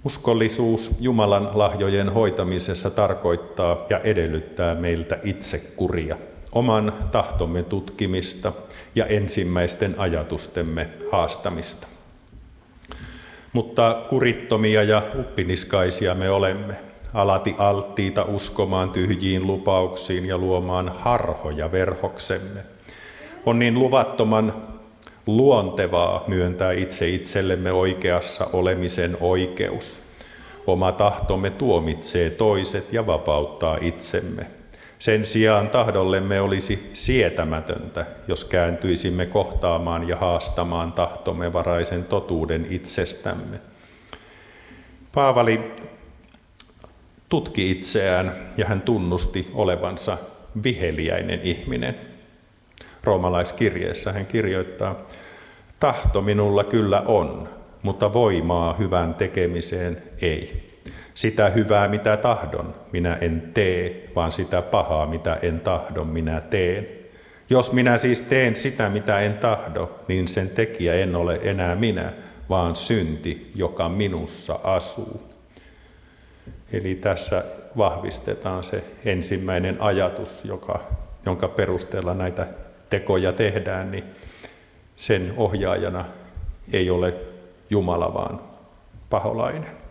Uskollisuus Jumalan lahjojen hoitamisessa tarkoittaa ja edellyttää meiltä itsekuria, oman tahtomme tutkimista ja ensimmäisten ajatustemme haastamista. Mutta kurittomia ja uppiniskaisia me olemme, alati alttiita uskomaan tyhjiin lupauksiin ja luomaan harhoja verhoksemme. On niin luvattoman luontevaa myöntää itse itsellemme oikeassa olemisen oikeus. Oma tahtomme tuomitsee toiset ja vapauttaa itsemme. Sen sijaan tahdollemme olisi sietämätöntä, jos kääntyisimme kohtaamaan ja haastamaan tahtomme varaisen totuuden itsestämme. Paavali tutki itseään ja hän tunnusti olevansa viheliäinen ihminen. Roomalaiskirjeessä hän kirjoittaa, tahto minulla kyllä on, mutta voimaa hyvän tekemiseen ei. Sitä hyvää, mitä tahdon, minä en tee, vaan sitä pahaa, mitä en tahdo, minä teen. Jos minä siis teen sitä, mitä en tahdo, niin sen tekijä en ole enää minä, vaan synti, joka minussa asuu. Eli tässä vahvistetaan se ensimmäinen ajatus, jonka perusteella näitä tekoja tehdään, niin sen ohjaajana ei ole Jumala, vaan paholainen.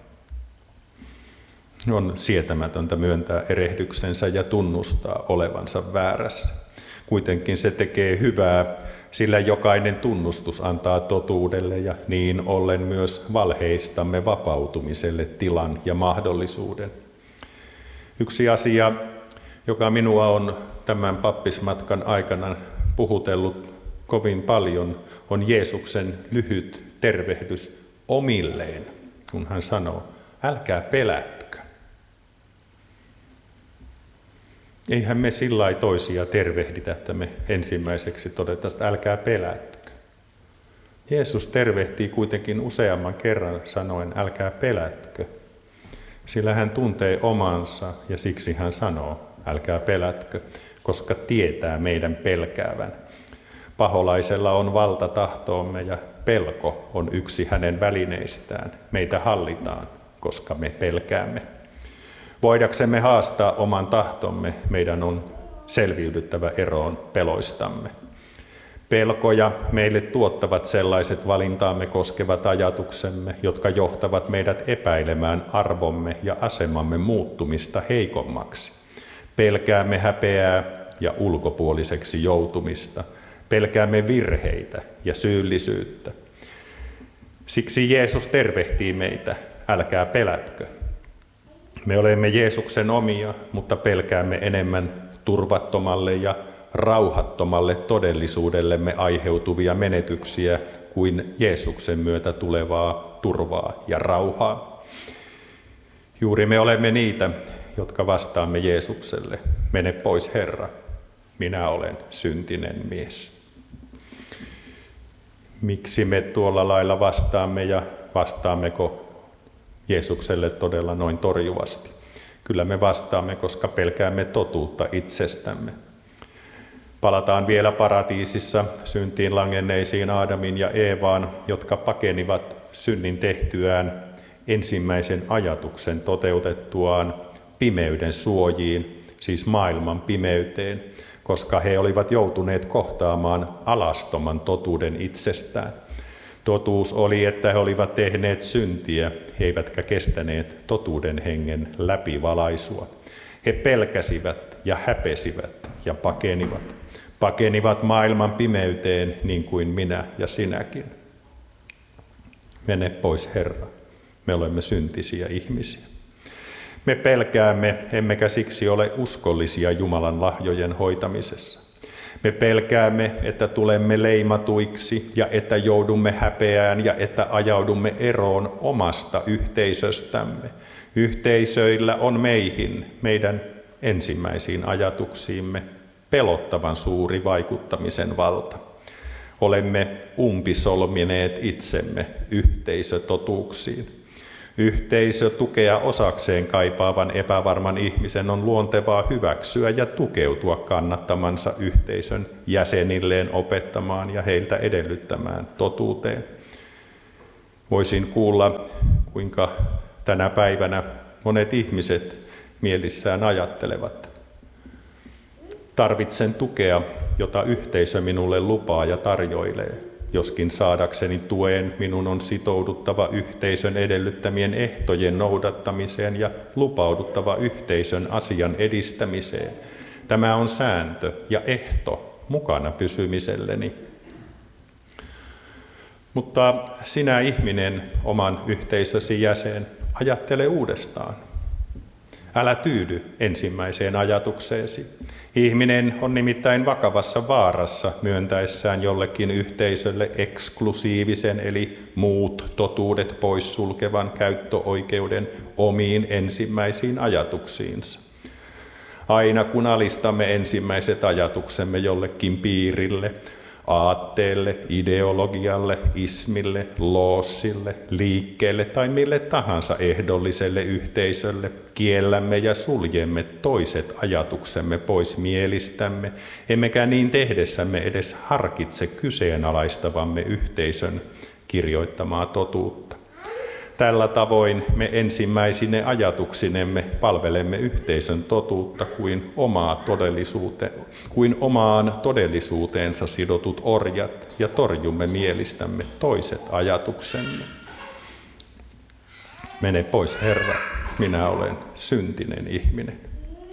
On sietämätöntä myöntää erehdyksensä ja tunnustaa olevansa väärässä. Kuitenkin se tekee hyvää, sillä jokainen tunnustus antaa totuudelle ja niin ollen myös valheistamme vapautumiselle tilan ja mahdollisuuden. Yksi asia, joka minua on tämän pappismatkan aikana puhutellut kovin paljon, on Jeesuksen lyhyt tervehdys omilleen, kun hän sanoo, älkää pelätkö. Eihän me sillä lailla toisia tervehditä, että me ensimmäiseksi todetaan, että älkää pelätkö. Jeesus tervehtii kuitenkin useamman kerran sanoen, älkää pelätkö. Sillä hän tuntee omansa ja siksi hän sanoo, älkää pelätkö, koska tietää meidän pelkäävän. Paholaisella on valta tahtoomme ja pelko on yksi hänen välineistään. Meitä hallitaan, koska me pelkäämme. Voidaksemme haastaa oman tahtomme, meidän on selviydyttävä eroon peloistamme. Pelkoja meille tuottavat sellaiset valintaamme koskevat ajatuksemme, jotka johtavat meidät epäilemään arvomme ja asemamme muuttumista heikommaksi. Pelkäämme häpeää ja ulkopuoliseksi joutumista. Pelkäämme virheitä ja syyllisyyttä. Siksi Jeesus tervehtii meitä, älkää pelätkö. Me olemme Jeesuksen omia, mutta pelkäämme enemmän turvattomalle ja rauhattomalle todellisuudellemme aiheutuvia menetyksiä kuin Jeesuksen myötä tulevaa turvaa ja rauhaa. Juuri me olemme niitä, jotka vastaamme Jeesukselle. Mene pois, Herra, minä olen syntinen mies. Miksi me tuolla lailla vastaamme ja vastaammeko Jeesukselle todella noin torjuvasti? Kyllä me vastaamme, koska pelkäämme totuutta itsestämme. Palataan vielä paratiisissa syntiin langenneisiin Aadamin ja Eevaan, jotka pakenivat synnin tehtyään ensimmäisen ajatuksen toteutettuaan pimeyden suojiin, siis maailman pimeyteen, koska he olivat joutuneet kohtaamaan alastoman totuuden itsestään. Totuus oli, että he olivat tehneet syntiä, eivätkä kestäneet totuuden hengen läpivalaisua. He pelkäsivät ja häpesivät ja pakenivat. Pakenivat maailman pimeyteen niin kuin minä ja sinäkin. Mene pois, Herra. Me olemme syntisiä ihmisiä. Me pelkäämme, emmekä siksi ole uskollisia Jumalan lahjojen hoitamisessa. Me pelkäämme, että tulemme leimatuiksi ja että joudumme häpeään ja että ajaudumme eroon omasta yhteisöstämme. Yhteisöillä on meihin, meidän ensimmäisiin ajatuksiimme, pelottavan suuri vaikuttamisen valta. Olemme umpisolmineet itsemme yhteisötotuuksiin. Yhteisötukea osakseen kaipaavan epävarman ihmisen on luontevaa hyväksyä ja tukeutua kannattamansa yhteisön jäsenilleen opettamaan ja heiltä edellyttämään totuuteen. Voisin kuulla, kuinka tänä päivänä monet ihmiset mielissään ajattelevat. Tarvitsen tukea, jota yhteisö minulle lupaa ja tarjoilee. Joskin saadakseni tuen, minun on sitouduttava yhteisön edellyttämien ehtojen noudattamiseen ja lupauduttava yhteisön asian edistämiseen. Tämä on sääntö ja ehto mukana pysymiselleni. Mutta sinä ihminen, oman yhteisösi jäsen, ajattele uudestaan. Älä tyydy ensimmäiseen ajatukseesi. Ihminen on nimittäin vakavassa vaarassa myöntäessään jollekin yhteisölle eksklusiivisen eli muut totuudet poissulkevan käyttöoikeuden omiin ensimmäisiin ajatuksiinsa. Aina kun alistamme ensimmäiset ajatuksemme jollekin piirille, aatteelle, ideologialle, ismille, loossille, liikkeelle tai mille tahansa ehdolliselle yhteisölle, kiellämme ja suljemme toiset ajatuksemme pois mielistämme, emmekä niin tehdessämme edes harkitse kyseenalaistavamme yhteisön kirjoittamaa totuutta. Tällä tavoin me ensimmäisine ajatuksinemme palvelemme yhteisön totuutta kuin omaan todellisuuteensa sidotut orjat ja torjumme mielistämme toiset ajatuksemme. Mene pois, Herra, minä olen syntinen ihminen.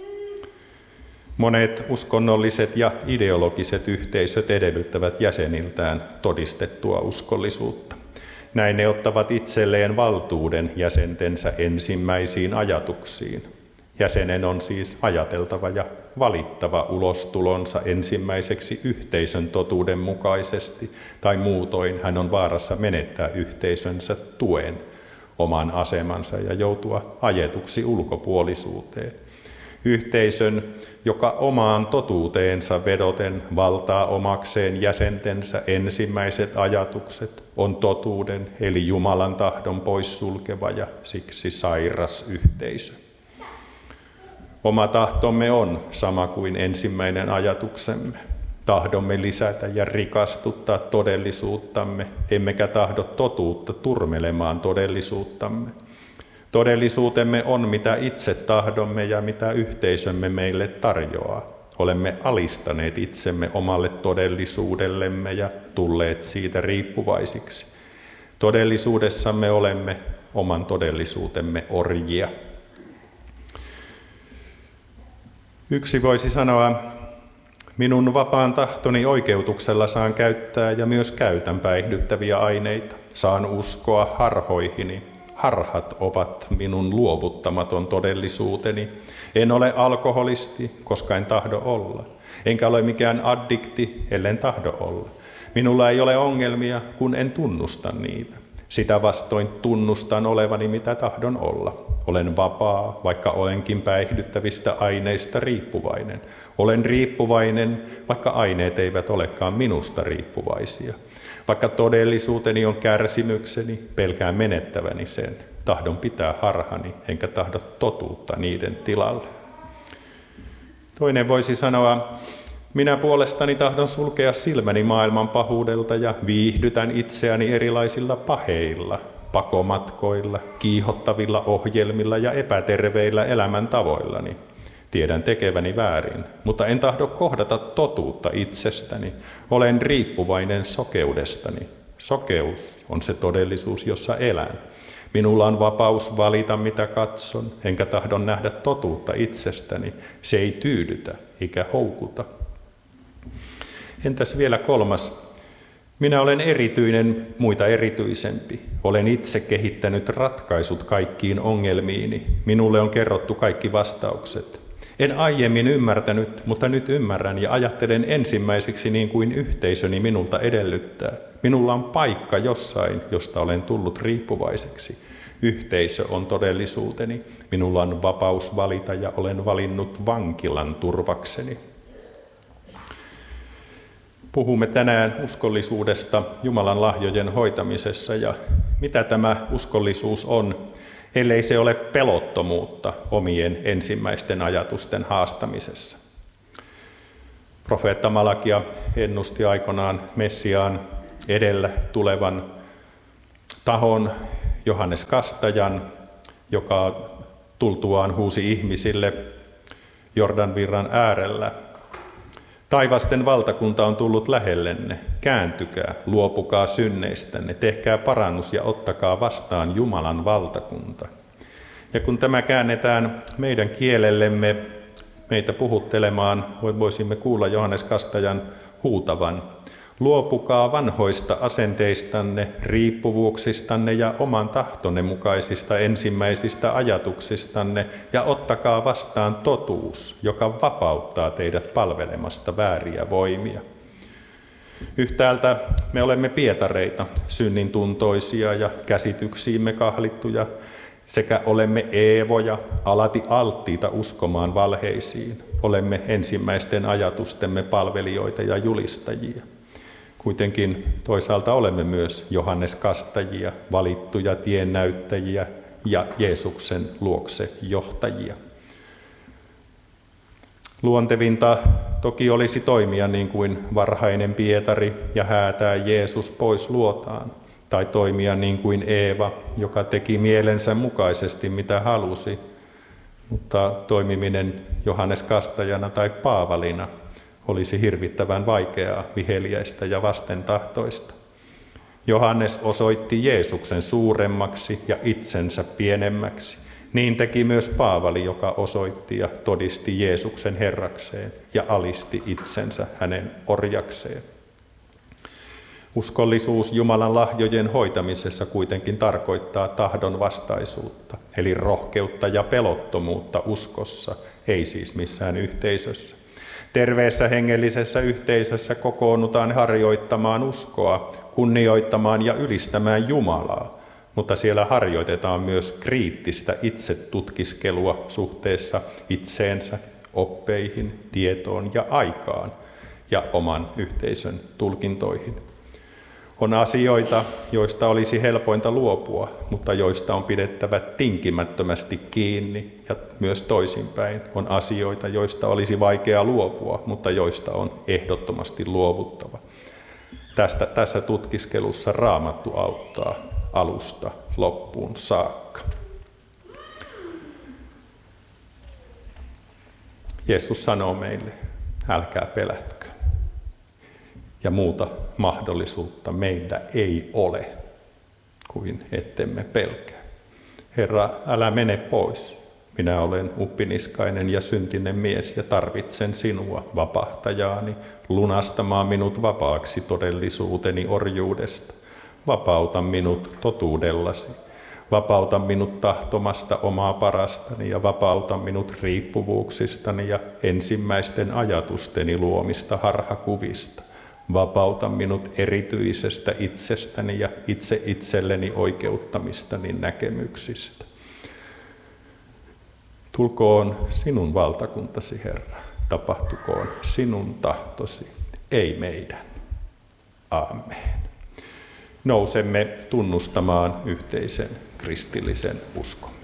Monet uskonnolliset ja ideologiset yhteisöt edellyttävät jäseniltään todistettua uskollisuutta. Näin ne ottavat itselleen valtuuden jäsentensä ensimmäisiin ajatuksiin. Jäsenen on siis ajateltava ja valittava ulostulonsa ensimmäiseksi yhteisön totuuden mukaisesti, tai muutoin hän on vaarassa menettää yhteisönsä tuen, oman asemansa ja joutua ajetuksi ulkopuolisuuteen. Yhteisön, joka omaan totuuteensa vedoten valtaa omakseen jäsentensä ensimmäiset ajatukset, on totuuden eli Jumalan tahdon poissulkeva ja siksi sairas yhteisö. Oma tahtomme on sama kuin ensimmäinen ajatuksemme. Tahdomme lisätä ja rikastuttaa todellisuuttamme, emmekä tahdo totuutta turmelemaan todellisuuttamme. Todellisuutemme on, mitä itse tahdomme ja mitä yhteisömme meille tarjoaa. Olemme alistaneet itsemme omalle todellisuudellemme ja tulleet siitä riippuvaisiksi. Todellisuudessamme olemme oman todellisuutemme orjia. Yksi voisi sanoa, minun vapaan tahtoni oikeutuksella saan käyttää ja myös käytän päihdyttäviä aineita. Saan uskoa harhoihini. Harhat ovat minun luovuttamaton todellisuuteni. En ole alkoholisti, koska en tahdo olla. Enkä ole mikään addikti, ellen tahdo olla. Minulla ei ole ongelmia, kun en tunnusta niitä. Sitä vastoin tunnustan olevani, mitä tahdon olla. Olen vapaa, vaikka olenkin päihdyttävistä aineista riippuvainen. Olen riippuvainen, vaikka aineet eivät olekaan minusta riippuvaisia. Vaikka todellisuuteni on kärsimykseni, pelkään menettäväni sen. Tahdon pitää harhani, enkä tahdo totuutta niiden tilalle. Toinen voisi sanoa, minä puolestani tahdon sulkea silmäni maailman pahuudelta ja viihdytän itseäni erilaisilla paheilla, pakomatkoilla, kiihottavilla ohjelmilla ja epäterveillä elämäntavoillani. Tiedän tekeväni väärin, mutta en tahdo kohdata totuutta itsestäni. Olen riippuvainen sokeudestani. Sokeus on se todellisuus, jossa elän. Minulla on vapaus valita, mitä katson, enkä tahdon nähdä totuutta itsestäni. Se ei tyydytä eikä houkuta. Entäs vielä kolmas? Minä olen erityinen, muita erityisempi. Olen itse kehittänyt ratkaisut kaikkiin ongelmiini. Minulle on kerrottu kaikki vastaukset. En aiemmin ymmärtänyt, mutta nyt ymmärrän ja ajattelen ensimmäiseksi niin kuin yhteisöni minulta edellyttää. Minulla on paikka jossain, josta olen tullut riippuvaiseksi. Yhteisö on todellisuuteni. Minulla on vapaus valita ja olen valinnut vankilan turvakseni. Puhumme tänään uskollisuudesta Jumalan lahjojen hoitamisessa ja mitä tämä uskollisuus on, ellei se ole pelottomuutta omien ensimmäisten ajatusten haastamisessa. Profeetta Malakia ennusti aikoinaan Messiaan edellä tulevan tahon Johannes Kastajan joka tultuaan huusi ihmisille Jordanvirran äärellä: taivasten valtakunta on tullut lähellenne, kääntykää, luopukaa synneistänne, tehkää parannus ja ottakaa vastaan Jumalan valtakunta. Ja kun tämä käännetään meidän kielellemme, meitä puhuttelemaan, voisimme kuulla Johannes Kastajan huutavan: luopukaa vanhoista asenteistanne, riippuvuuksistanne ja oman tahtonne mukaisista ensimmäisistä ajatuksistanne ja ottakaa vastaan totuus, joka vapauttaa teidät palvelemasta vääriä voimia. Yhtäältä me olemme pietareita, synnintuntoisia ja käsityksiimme kahlittuja, sekä olemme Eevoja, alati alttiita uskomaan valheisiin. Olemme ensimmäisten ajatustemme palvelijoita ja julistajia. Kuitenkin toisaalta olemme myös Johannes Kastajia, valittuja tiennäyttäjiä ja Jeesuksen luokse johtajia. Luontevinta toki olisi toimia niin kuin varhainen Pietari ja häätää Jeesus pois luotaan, tai toimia niin kuin Eeva, joka teki mielensä mukaisesti mitä halusi, mutta toimiminen Johannes Kastajana tai Paavalina olisi hirvittävän vaikeaa, viheliäistä ja vastentahtoista. Johannes osoitti Jeesuksen suuremmaksi ja itsensä pienemmäksi. Niin teki myös Paavali, joka osoitti ja todisti Jeesuksen Herrakseen ja alisti itsensä hänen orjakseen. Uskollisuus Jumalan lahjojen hoitamisessa kuitenkin tarkoittaa tahdon vastaisuutta, eli rohkeutta ja pelottomuutta uskossa, ei siis missään yhteisössä. Terveessä hengellisessä yhteisössä kokoonnutaan harjoittamaan uskoa, kunnioittamaan ja ylistämään Jumalaa, mutta siellä harjoitetaan myös kriittistä itsetutkiskelua suhteessa itseensä, oppeihin, tietoon ja aikaan ja oman yhteisön tulkintoihin. On asioita, joista olisi helpointa luopua, mutta joista on pidettävä tinkimättömästi kiinni, ja myös toisinpäin. On asioita, joista olisi vaikea luopua, mutta joista on ehdottomasti luovuttava. Tässä tutkiskelussa Raamattu auttaa alusta loppuun saakka. Jeesus sanoo meille: älkää pelätkö. Ja muuta mahdollisuutta meillä ei ole kuin ettemme pelkää. Herra, älä mene pois. Minä olen uppiniskainen ja syntinen mies ja tarvitsen sinua, vapahtajaani, lunastamaan minut vapaaksi todellisuuteni orjuudesta. Vapauta minut totuudellasi. Vapauta minut tahtomasta omaa parastani ja vapauta minut riippuvuuksistani ja ensimmäisten ajatusteni luomista harhakuvista. Vapauta minut erityisestä itsestäni ja itse itselleni oikeuttamistani näkemyksistä. Tulkoon sinun valtakuntasi, Herra. Tapahtukoon sinun tahtosi, ei meidän. Amen. Nousemme tunnustamaan yhteisen kristillisen uskomme.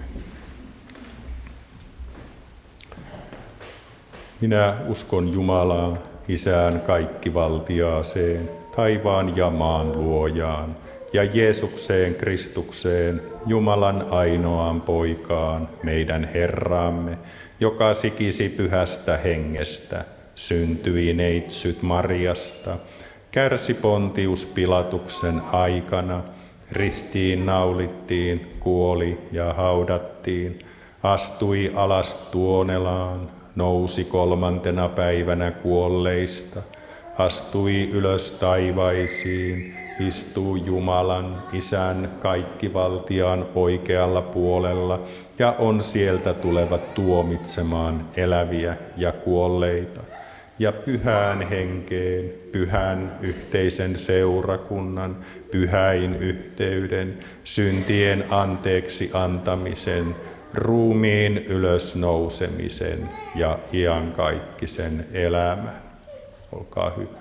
Minä uskon Jumalaan, Isään kaikkivaltiaaseen, taivaan ja maan luojaan, ja Jeesukseen Kristukseen, Jumalan ainoaan poikaan, meidän Herraamme, joka sikisi pyhästä hengestä, syntyi neitsyt Mariasta, kärsi Pontius Pilatuksen aikana, ristiin naulittiin, kuoli ja haudattiin, astui alas Tuonelaan, nousi 3. päivänä kuolleista, astui ylös taivaisiin, istuu Jumalan, Isän kaikkivaltiaan oikealla puolella ja on sieltä tuleva tuomitsemaan eläviä ja kuolleita. Ja pyhään henkeen, pyhän yhteisen seurakunnan, pyhäin yhteyden, syntien anteeksi antamisen, ruumiin ylösnousemisen ja iankaikkisen elämän. Olkaa hyvä.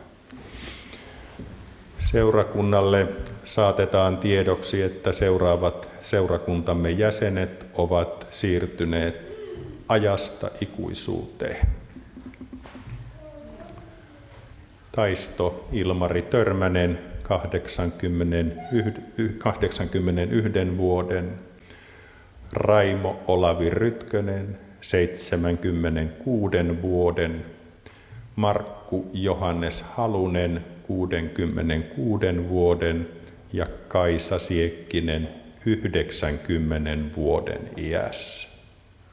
Seurakunnalle saatetaan tiedoksi, että seuraavat seurakuntamme jäsenet ovat siirtyneet ajasta ikuisuuteen. Taisto Ilmari Törmänen, 81 vuoden. Raimo Olavi Rytkönen 76 vuoden, Markku Johannes Halunen 66 vuoden ja Kaisa Siekkinen 90 vuoden iässä.